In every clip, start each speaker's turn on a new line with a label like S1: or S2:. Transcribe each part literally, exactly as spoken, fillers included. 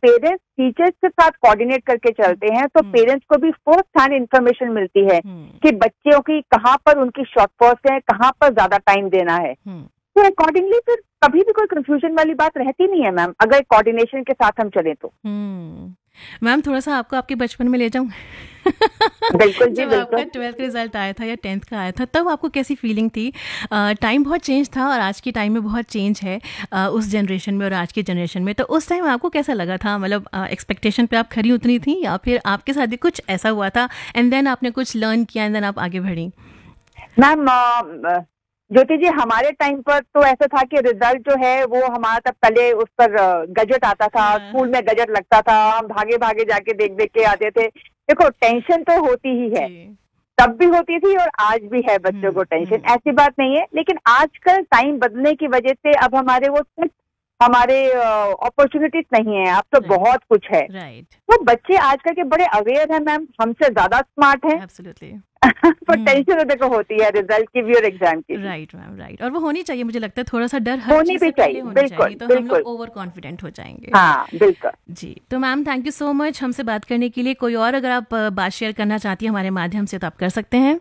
S1: Parents teachers के साथ coordinate करके चलते हैं तो पेरेंट्स को भी फर्स्ट हैंड इन्फॉर्मेशन मिलती है कि बच्चों की कहाँ पर उनकी शॉर्टफॉल्स है, कहाँ पर ज्यादा टाइम देना है। तो अकॉर्डिंगली फिर कभी भी कोई कंफ्यूजन वाली बात रहती नहीं है मैम, अगर कोऑर्डिनेशन के साथ हम चले तो।
S2: मैम थोड़ा सा आपको आपके बचपन में ले जाऊं।
S1: बिल्कुल जी,
S2: जब आपका ट्वेल्थ रिजल्ट आया था या टेंथ का आया था, तब आपको कैसी फीलिंग थी? टाइम बहुत चेंज था और आज के टाइम में बहुत चेंज है uh, उस जनरेशन में और आज के जनरेशन में। तो उस टाइम आपको कैसा लगा था? मतलब एक्सपेक्टेशन uh, पे आप खरी उतरी थी या फिर आपके साथ भी कुछ ऐसा हुआ था एंड देन आपने कुछ लर्न किया एंड देन आप आगे बढ़ी?
S1: मैम ज्योति जी, हमारे टाइम पर तो ऐसा था कि रिजल्ट जो है वो हमारा तब पहले उस पर गजट आता था, स्कूल में गजट लगता था, हम भागे भागे जाके देख देख के आते थे। देखो टेंशन तो होती ही है, तब भी होती थी और आज भी है बच्चों को टेंशन, ऐसी बात नहीं है। लेकिन आजकल टाइम बदलने की वजह से अब हमारे वो हमारे अपॉर्चुनिटीज नहीं है, अब तो बहुत कुछ है। तो बच्चे आजकल के बड़े अवेयर हैं मैम, हमसे ज्यादा स्मार्ट हैं। पर टेंशन तो देखो होती है रिजल्ट की भी और एग्जाम की।
S2: Right ma'am, right. और वो होनी चाहिए, मुझे लगता है थोड़ा सा डर
S1: होनी भी चाहिए, बिल्कुल
S2: तो हम लोग ओवर कॉन्फिडेंट हो जाएंगे।
S1: हाँ बिल्कुल
S2: जी। तो ma'am thank you so much हमसे बात करने के लिए। कोई और अगर आप बात शेयर करना चाहती हैं हमारे माध्यम से तो आप कर सकते हैं।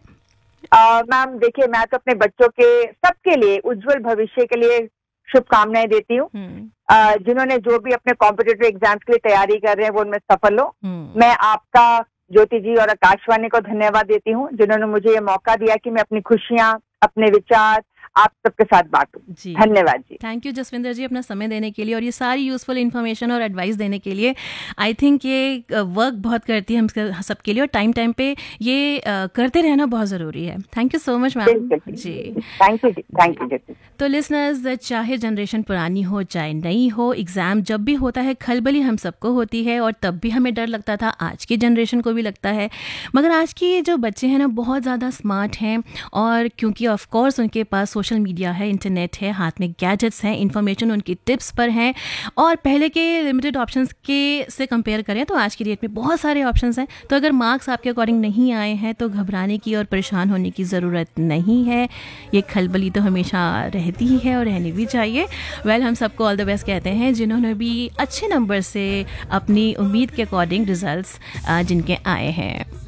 S1: मैम देखिए, मैं तो अपने बच्चों के सबके लिए उज्जवल भविष्य के लिए शुभकामनाएं देती हूँ। जिन्होंने जो भी अपने कॉम्पिटिटिव एग्जाम्स के लिए तैयारी कर रहे हैं वो उनमें सफल हो। मैं आपका, ज्योति जी और आकाशवाणी को धन्यवाद देती हूँ जिन्होंने मुझे ये मौका दिया कि मैं अपनी खुशियाँ, अपने विचार आप सबके साथ बांटूं। धन्यवाद जी।
S2: थैंक यू जसविंदर जी अपना समय देने के लिए और ये सारी यूजफुल इन्फॉर्मेशन और एडवाइस देने के लिए। आई थिंक ये वर्क बहुत करती है हम सबके लिए और टाइम टाइम पे ये करते रहना बहुत ज़रूरी है। Thank you so much ma'am ji.
S1: Thank you thank you.
S2: तो लिसनर्स, चाहे जनरेशन पुरानी हो चाहे नई हो, एग्ज़ाम जब भी होता है खलबली हम सबको होती है और तब भी हमें डर लगता था, आज की जनरेशन को भी लगता है। मगर आज के जो बच्चे हैं ना बहुत ज़्यादा स्मार्ट हैं और क्योंकि ऑफ कोर्स उनके पास सोशल मीडिया है, इंटरनेट है, हाथ में गैजेट्स हैं, इन्फॉर्मेशन उनकी टिप्स पर हैं और पहले के लिमिटेड ऑप्शंस के से कंपेयर करें तो आज की डेट में बहुत सारे ऑप्शंस हैं। तो अगर मार्क्स आपके अकॉर्डिंग नहीं आए हैं तो घबराने की और परेशान होने की ज़रूरत नहीं है। ये खलबली तो हमेशा रहती ही है और रहनी भी चाहिए। वेल well, हम सबको ऑल द बेस्ट कहते हैं जिन्होंने भी अच्छे नंबर से अपनी उम्मीद के अकॉर्डिंग रिजल्ट्स जिनके आए हैं।